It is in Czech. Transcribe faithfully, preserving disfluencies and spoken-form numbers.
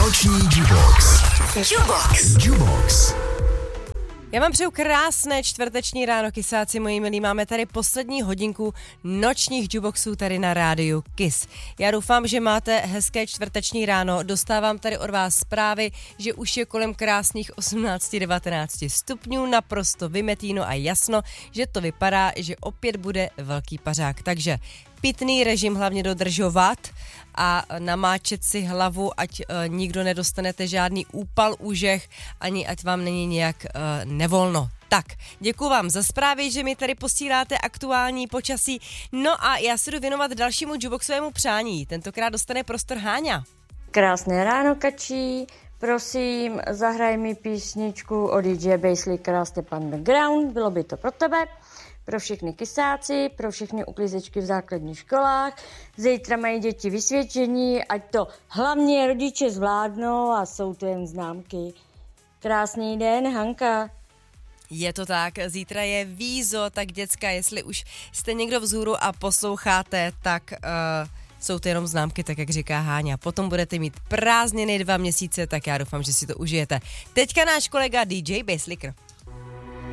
Noční Jubox. Jubox. Jubox. Já vám přeju krásné čtvrteční ráno, kysáci moji milí. Máme tady poslední hodinku nočních Juboxů tady na rádiu Kiss. Já doufám, že máte hezké čtvrteční ráno. Dostávám tady od vás zprávy, že už je kolem krásných osmnáct devatenáct stupňů, naprosto vymetíno a jasno, že to vypadá, že opět bude velký pařák. Takže pitný režim hlavně dodržovat a namáčet si hlavu, ať uh, nikdo nedostanete žádný úpal, úžeh, ani ať vám není nějak uh, nevolno. Tak, děkuji vám za zprávy, že mi tady posíláte aktuální počasí. No a já se jdu věnovat dalšímu Juboxovému přání. Tentokrát dostane prostor Háňa. Krásné ráno, Kačí. Prosím, zahraj mi písničku od D J Bassleakera Step Underground. Bylo by to pro tebe. Pro všechny kysáci, pro všechny uklízečky v základních školách. Zítra mají děti vysvědčení, ať to hlavně rodiče zvládnou a jsou to jen známky. Krásný den, Hanka. Je to tak, zítra je vízo, tak děcka, jestli už jste někdo vzhůru a posloucháte, tak uh, jsou to jenom známky, tak jak říká Háňa. Potom budete mít prázdniny dva měsíce, tak já doufám, že si to užijete. Teďka náš kolega D J Bassleaker.